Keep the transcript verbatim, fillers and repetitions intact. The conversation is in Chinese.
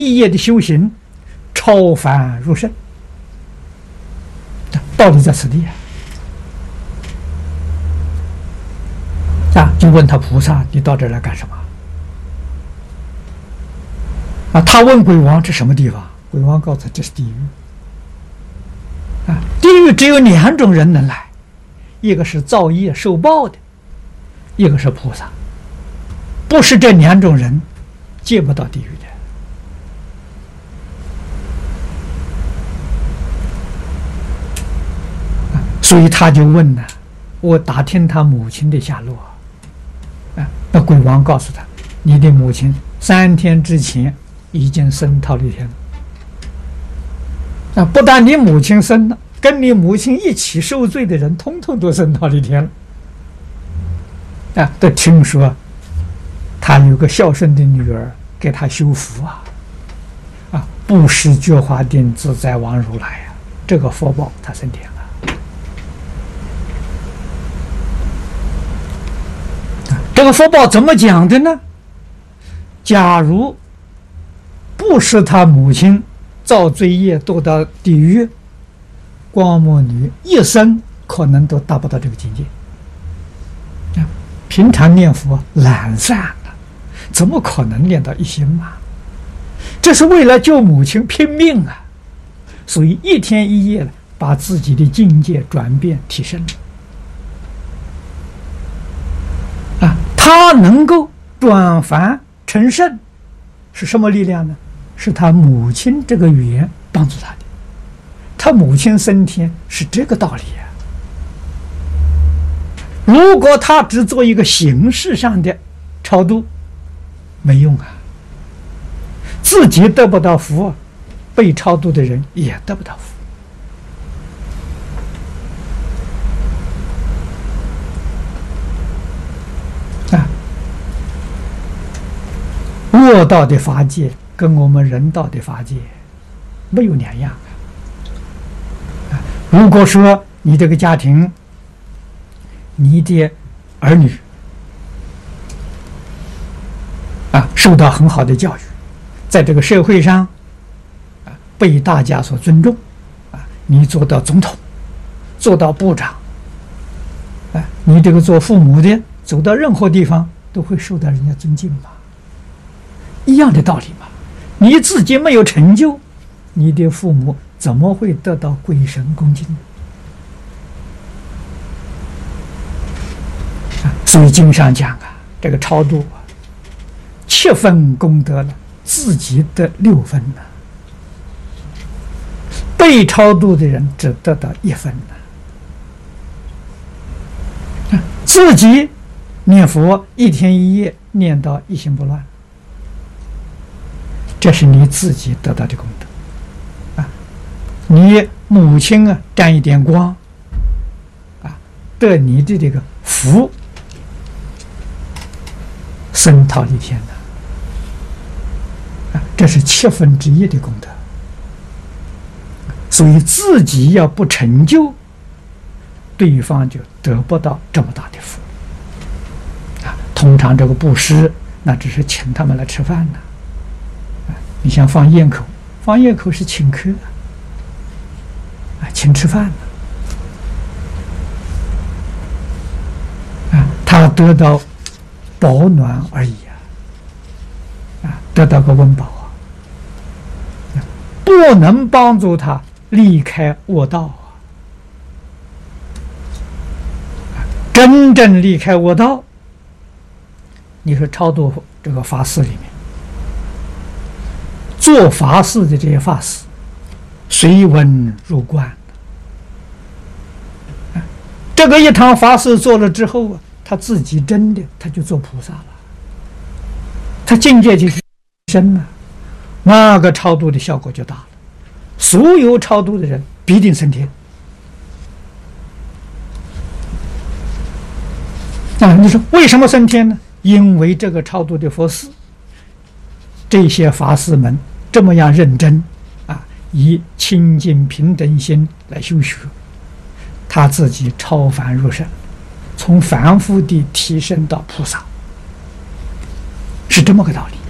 一夜的修行，超凡入圣，道理在此地啊！啊，就问他菩萨：“你到这儿来干什么？”啊，他问鬼王：“这什么地方？”鬼王告诉他：“这是地狱。”啊，地狱只有两种人能来，一个是造业受报的，一个是菩萨。不是这两种人，见不到地狱的。啊，所以他就问呢，我打听他母亲的下落。啊，那鬼王告诉他：“你的母亲三天之前已经升忉利天了。啊，不但你母亲升了，跟你母亲一起受罪的人，通通都升忉利天了。啊，都听说他有个孝顺的女儿，给他修福啊，啊，布施觉华定自在王如来啊，这个福报他升天了。啊，这个福报怎么讲的呢？假如不是他母亲造罪业堕到地狱，光目女一生可能都达不到这个境界。啊，平常念佛懒散了，怎么可能念到一心嘛？这是为了救母亲拼命啊！所以一天一夜把自己的境界转变提升了。啊，他能够转凡成圣，是什么力量呢？是他母亲这个缘帮助他的。他母亲升天是这个道理啊。如果他只做一个形式上的超度，没用啊，自己得不到福，被超度的人也得不到福啊。恶道的法界跟我们人道的法界没有两样啊。如果说你这个家庭，你的儿女啊受到很好的教育，在这个社会上啊被大家所尊重啊，你做到总统，做到部长啊，你这个做父母的走到任何地方都会受到人家尊敬嘛，一样的道理嘛。你自己没有成就，你的父母怎么会得到鬼神恭敬呢？所以经上讲啊，这个超度啊，七分功德了，自己得六分呢，被超度的人只得到一分呢。自己念佛一天一夜念到一心不乱，这是你自己得到的功德啊。你母亲啊沾一点光啊，得你的这个福，升忉利天的啊，这是七分之一的功德。所以自己要不成就，对方就得不到这么大的福啊。通常这个布施，那只是请他们来吃饭呢啊。你像放焰口，放焰口是请客啊，请吃饭啊，他得到保暖而已啊，啊，得到个温饱啊，不能帮助他离开恶道啊。真正离开恶道，你说超度这个法事里面，做法事的这些法师，随文入观啊，这个一堂法事做了之后啊，他自己真的他就做菩萨了，他境界就深了，那个超度的效果就大了，所有超度的人必定升天啊！你说为什么升天呢？因为这个超度的佛事，这些法师们这么样认真啊，以清净平等心来修学，他自己超凡入圣，从凡夫地提升到菩萨，是这么个道理。